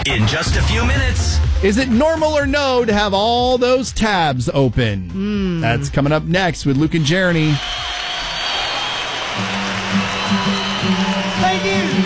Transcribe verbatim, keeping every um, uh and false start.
In just a few minutes. Is it normal or no to have all those tabs open? Mm. That's coming up next with Luke and Jeremy. Thank you.